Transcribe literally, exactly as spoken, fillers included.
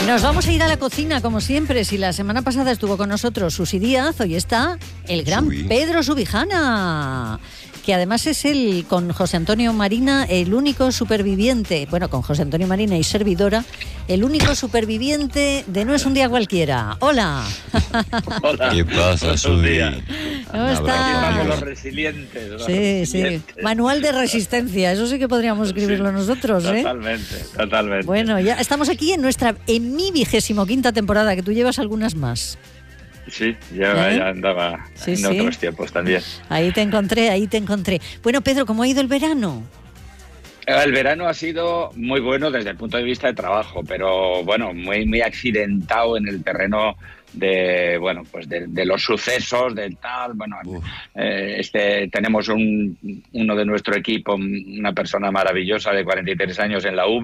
Nos vamos a ir a la cocina, como siempre. Si la semana pasada estuvo con nosotros Susi Díaz, hoy está el gran Subi. Pedro Subijana, que además es el, con José Antonio Marina, el único superviviente, bueno, con José Antonio Marina y servidora, el único superviviente de No es un día cualquiera. ¡Hola! Hola. ¿Qué pasa, Subi? ¿Cómo estás? Los resilientes. Los sí, resilientes. sí. Manual de resistencia, eso sí que podríamos escribirlo sí, nosotros, ¿eh? Totalmente, totalmente. Bueno, ya estamos aquí en nuestra, en mi vigésimo quinta temporada, que tú llevas algunas más. Sí, ya, ¿Eh? ya andaba sí, en sí. otros tiempos también. Ahí te encontré, ahí te encontré. Bueno, Pedro, ¿cómo ha ido el verano? El verano ha sido muy bueno desde el punto de vista de trabajo, pero bueno, muy, muy accidentado en el terreno de bueno pues de, de los sucesos del tal bueno eh, este tenemos un uno de nuestro equipo, una persona maravillosa de cuarenta y tres años en la U